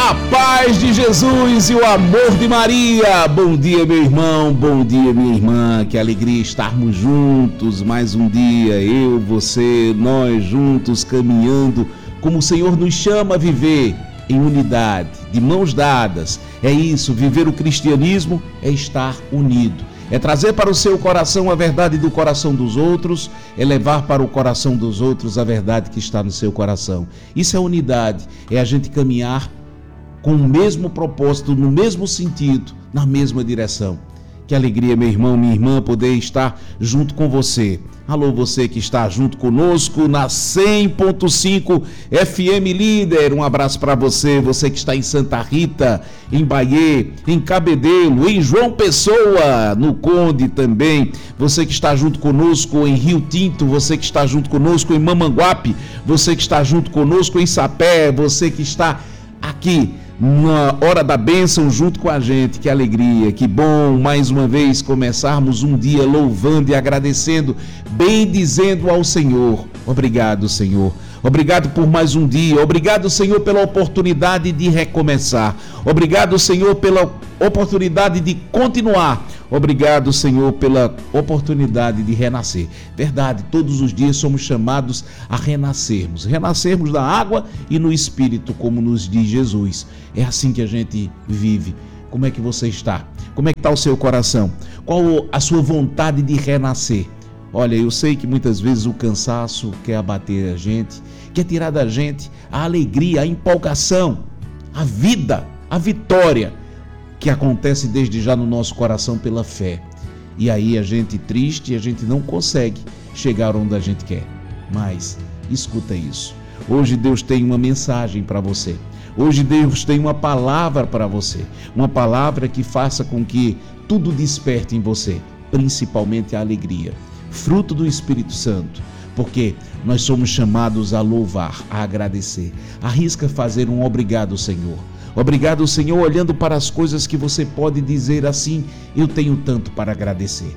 A paz de Jesus e o amor de Maria. Bom dia, meu irmão, bom dia, minha irmã. Que alegria estarmos juntos mais um dia. Eu, você, nós juntos caminhando como o Senhor nos chama a viver, em unidade, de mãos dadas. É isso, viver o cristianismo é estar unido. É trazer para o seu coração a verdade do coração dos outros, é levar para o coração dos outros a verdade que está no seu coração. Isso é unidade, é a gente caminhar com o mesmo propósito, no mesmo sentido, na mesma direção. Que alegria, meu irmão, minha irmã, poder estar junto com você. Alô, você que está junto conosco na 100.5 FM Líder. Um abraço para você, você que está em Santa Rita, em Bahia, em Cabedelo, em João Pessoa, no Conde também. Você que está junto conosco em Rio Tinto, você que está junto conosco em Mamanguape, você que está junto conosco em Sapé, você que está aqui na hora da bênção junto com a gente. Que alegria, que bom mais uma vez começarmos um dia louvando e agradecendo, bendizendo ao Senhor. Obrigado, Senhor. Obrigado por mais um dia. Obrigado, Senhor, pela oportunidade de recomeçar. Obrigado, Senhor, pela oportunidade de continuar. Obrigado, Senhor, pela oportunidade de renascer. Verdade, todos os dias somos chamados a renascermos. Renascermos na água e no Espírito, como nos diz Jesus. É assim que a gente vive. Como é que você está? Como é que está o seu coração? Qual a sua vontade de renascer? Olha, eu sei que muitas vezes o cansaço quer abater a gente, quer tirar da gente a alegria, a empolgação, a vida, a vitória que acontece desde já no nosso coração pela fé. E aí a gente triste, a gente não consegue chegar onde a gente quer. Mas escuta isso. Hoje Deus tem uma mensagem para você. Hoje Deus tem uma palavra para você. Uma palavra que faça com que tudo desperte em você, principalmente a alegria. Fruto do Espírito Santo, porque nós somos chamados a louvar, a agradecer. Arrisca fazer um obrigado, Senhor. Obrigado, Senhor, olhando para as coisas que você pode dizer assim: eu tenho tanto para agradecer.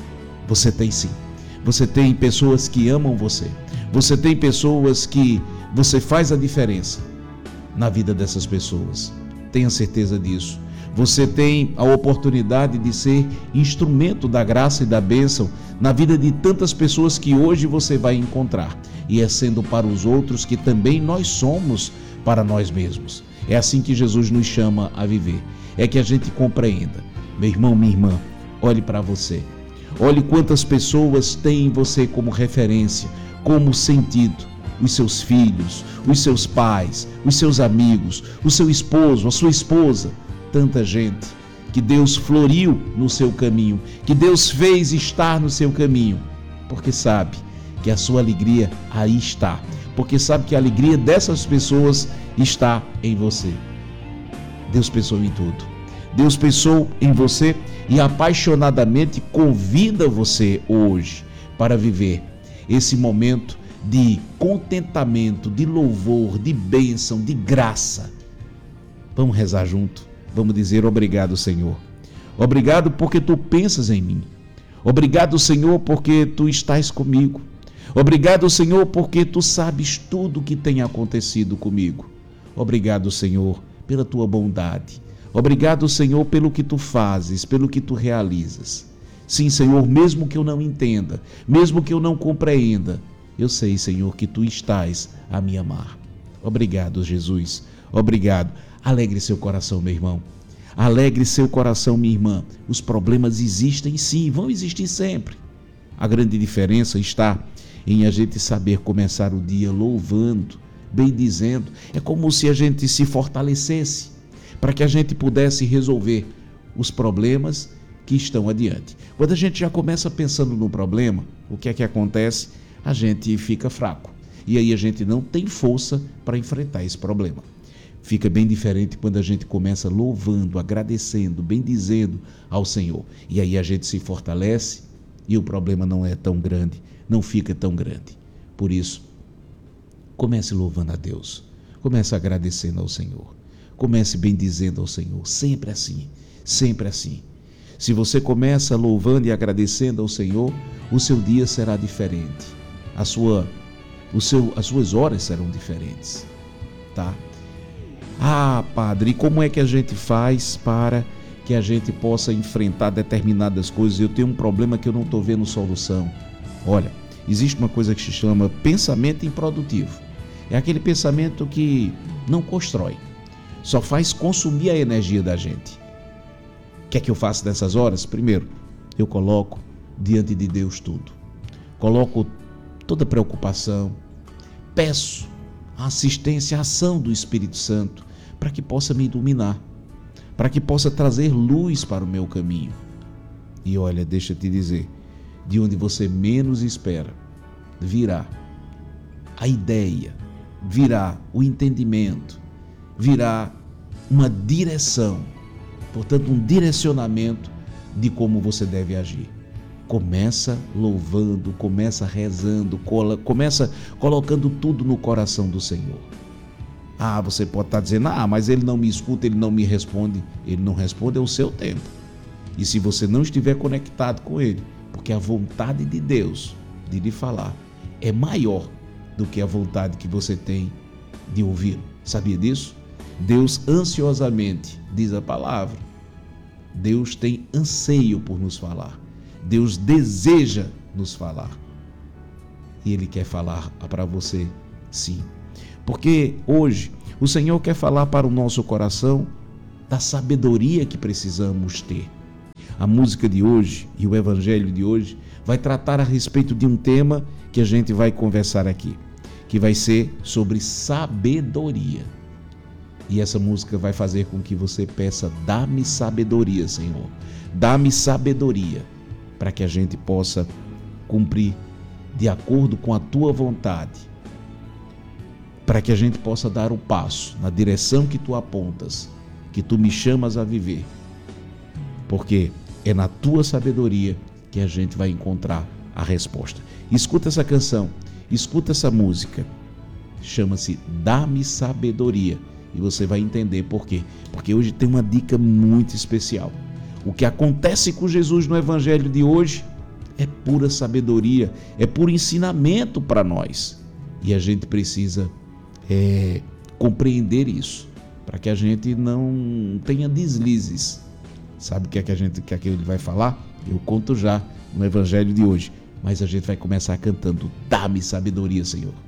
Você tem sim. Você tem pessoas que amam você. Você tem pessoas que você faz a diferença na vida dessas pessoas. Tenha certeza disso. Você tem a oportunidade de ser instrumento da graça e da bênção na vida de tantas pessoas que hoje você vai encontrar. E é sendo para os outros que também nós somos para nós mesmos. É assim que Jesus nos chama a viver. É que a gente compreenda. Meu irmão, minha irmã, olhe para você. Olhe quantas pessoas têm em você como referência, como sentido. Os seus filhos, os seus pais, os seus amigos, o seu esposo, a sua esposa. Tanta gente que Deus floriu no seu caminho, que Deus fez estar no seu caminho, porque sabe que a sua alegria aí está, porque sabe que a alegria dessas pessoas está em você. Deus pensou em tudo. Deus pensou em você e apaixonadamente convida você hoje para viver esse momento de contentamento, de louvor, de bênção, de graça. Vamos rezar junto. Vamos dizer: obrigado, Senhor. Obrigado porque tu pensas em mim. Obrigado, Senhor, porque tu estás comigo. Obrigado, Senhor, porque tu sabes tudo o que tem acontecido comigo. Obrigado, Senhor, pela tua bondade. Obrigado, Senhor, pelo que tu fazes, pelo que tu realizas. Sim, Senhor, mesmo que eu não entenda, mesmo que eu não compreenda, eu sei, Senhor, que tu estás a me amar. Obrigado, Jesus. Obrigado. Alegre seu coração, meu irmão. Alegre seu coração, minha irmã. Os problemas existem sim, vão existir sempre. A grande diferença está em a gente saber começar o dia louvando, bendizendo. É como se a gente se fortalecesse para que a gente pudesse resolver os problemas que estão adiante. Quando a gente já começa pensando no problema, o que é que acontece? A gente fica fraco. E aí a gente não tem força para enfrentar esse problema. Fica bem diferente quando a gente começa louvando, agradecendo, bendizendo ao Senhor. E aí a gente se fortalece e o problema não é tão grande, não fica tão grande. Por isso, comece louvando a Deus, comece agradecendo ao Senhor, comece bendizendo ao Senhor, sempre assim, sempre assim. Se você começa louvando e agradecendo ao Senhor, o seu dia será diferente, as suas horas serão diferentes, tá? Ah, padre, e como é que a gente faz para que a gente possa enfrentar determinadas coisas? Eu tenho um problema que eu não estou vendo solução. Olha, existe uma coisa que se chama pensamento improdutivo. É aquele pensamento que não constrói, só faz consumir a energia da gente. O que é que eu faço nessas horas? Primeiro, eu coloco diante de Deus tudo. Coloco toda preocupação, peço a assistência, a ação do Espírito Santo para que possa me iluminar, para que possa trazer luz para o meu caminho. E olha, deixa eu te dizer, de onde você menos espera, virá a ideia, virá o entendimento, virá uma direção, portanto um direcionamento de como você deve agir. Começa louvando, começa rezando, começa colocando tudo no coração do Senhor. Ah, você pode estar dizendo, mas ele não me escuta, ele não me responde. Ele não responde ao seu tempo. E se você não estiver conectado com ele, porque a vontade de Deus de lhe falar é maior do que a vontade que você tem de ouvi-lo. Sabia disso? Deus ansiosamente, diz a palavra, Deus tem anseio por nos falar. Deus deseja nos falar. E Ele quer falar para você, sim. Porque hoje o Senhor quer falar para o nosso coração da sabedoria que precisamos ter. A música de hoje e o evangelho de hoje vai tratar a respeito de um tema que a gente vai conversar aqui, que vai ser sobre sabedoria. E essa música vai fazer com que você peça, dá-me sabedoria, Senhor. Dá-me sabedoria para que a gente possa cumprir de acordo com a tua vontade, para que a gente possa dar o passo na direção que tu apontas, que tu me chamas a viver, porque é na tua sabedoria que a gente vai encontrar a resposta. Escuta essa canção, escuta essa música, chama-se Dá-me Sabedoria, e você vai entender por quê. Porque hoje tem uma dica muito especial. O que acontece com Jesus no evangelho de hoje é pura sabedoria, é puro ensinamento para nós. E a gente precisa compreender isso, para que a gente não tenha deslizes. Sabe o que é que ele vai falar? Eu conto já no evangelho de hoje, mas a gente vai começar cantando, dá-me sabedoria, Senhor.